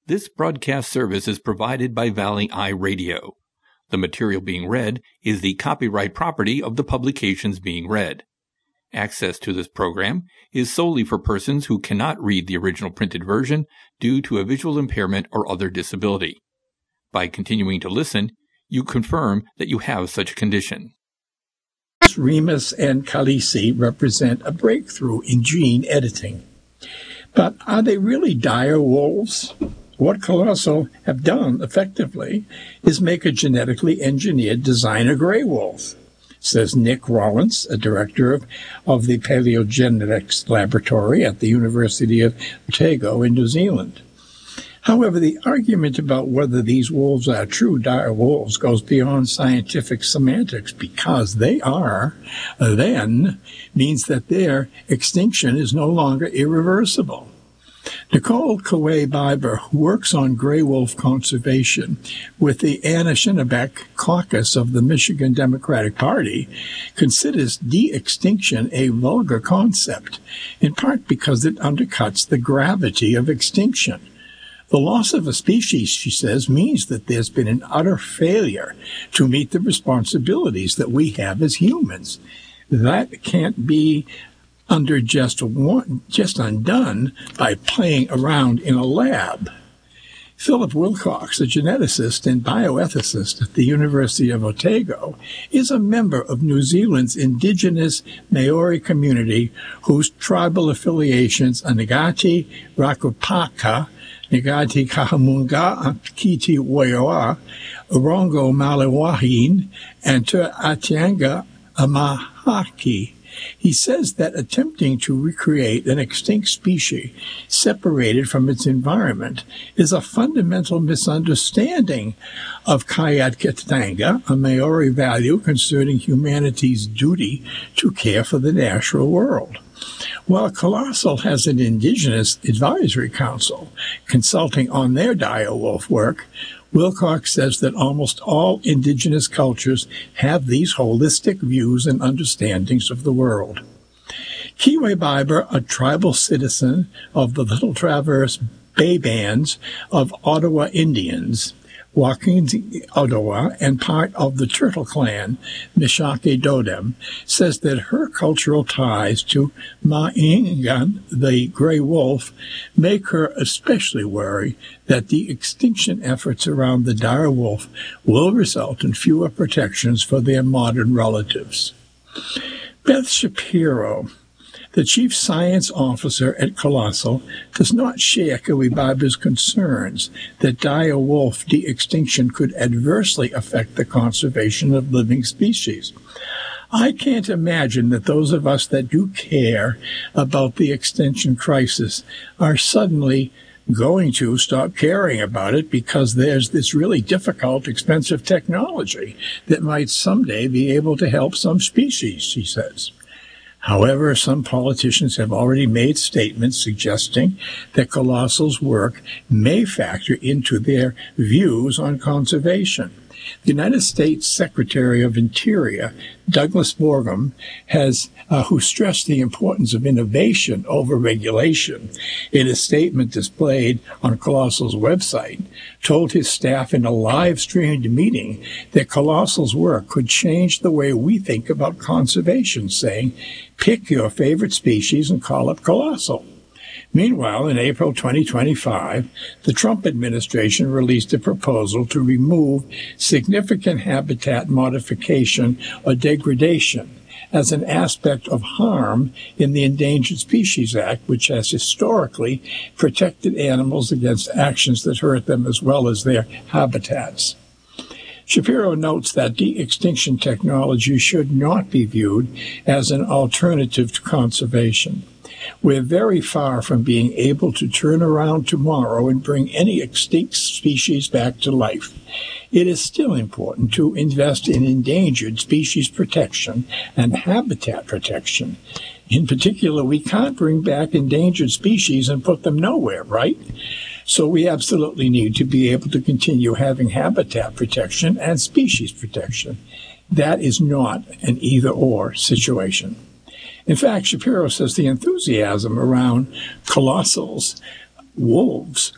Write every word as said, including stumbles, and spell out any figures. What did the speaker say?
This broadcast service is provided by Valley Eye Radio. The material being read is the copyright property of the publications being read. Access to this program is solely for persons who cannot read the original printed version due to a visual impairment or other disability. By continuing to listen, you confirm that you have such a condition. Remus and Khaleesi represent a breakthrough in gene editing. But are they really dire wolves? What Colossal have done effectively is make a genetically engineered designer gray wolf, says Nick Rollins, a director of, of the Paleogenetics Laboratory at the University of Otago in New Zealand. However, the argument about whether these wolves are true dire wolves goes beyond scientific semantics, because they are, then, means that their extinction is no longer irreversible. Nicole Kaway-Biber, who works on gray wolf conservation with the Anishinaabeg caucus of the Michigan Democratic Party, considers de-extinction a vulgar concept, in part because it undercuts the gravity of extinction. The loss of a species, she says, means that there's been an utter failure to meet the responsibilities that we have as humans. That can't be under just one, just undone by playing around in a lab. Philip Wilcox, a geneticist and bioethicist at the University of Otago, is a member of New Zealand's indigenous Maori community whose tribal affiliations are Ngati Rakupaka, Ngati Kahamunga, Kiti Waioa, Orongo Malawahin, and Te Atianga Amahaki. He says that attempting to recreate an extinct species separated from its environment is a fundamental misunderstanding of Kayat-Kitanga, a Maori value concerning humanity's duty to care for the natural world. While Colossal has an Indigenous Advisory Council consulting on their dire wolf work, Wilcox says that almost all indigenous cultures have these holistic views and understandings of the world. Kaway-Biber, a tribal citizen of the Little Traverse Bay Bands of Ottawa Indians, Waukene Ottawa, and part of the Turtle Clan, Mishake Dodem, says that her cultural ties to Ma'ingan, the gray wolf, make her especially worry that the extinction efforts around the dire wolf will result in fewer protections for their modern relatives. Beth Shapiro, the chief science officer at Colossal, does not share Kaway-Biber's concerns that dire wolf de-extinction could adversely affect the conservation of living species. I can't imagine that those of us that do care about the extinction crisis are suddenly going to stop caring about it because there's this really difficult, expensive technology that might someday be able to help some species, she says. However, some politicians have already made statements suggesting that Colossal's work may factor into their views on conservation. The United States Secretary of Interior, Douglas Burgum, has, uh, who stressed the importance of innovation over regulation in a statement displayed on Colossal's website, told his staff in a live-streamed meeting that Colossal's work could change the way we think about conservation, saying, "Pick your favorite species and call it Colossal." Meanwhile, in April twenty twenty-five, the Trump administration released a proposal to remove significant habitat modification or degradation as an aspect of harm in the Endangered Species Act, which has historically protected animals against actions that hurt them as well as their habitats. Shapiro notes that de-extinction technology should not be viewed as an alternative to conservation. We're very far from being able to turn around tomorrow and bring any extinct species back to life. It is still important to invest in endangered species protection and habitat protection. In particular, we can't bring back endangered species and put them nowhere, right? So we absolutely need to be able to continue having habitat protection and species protection. That is not an either-or situation. In fact, Shapiro says the enthusiasm around Colossal's wolves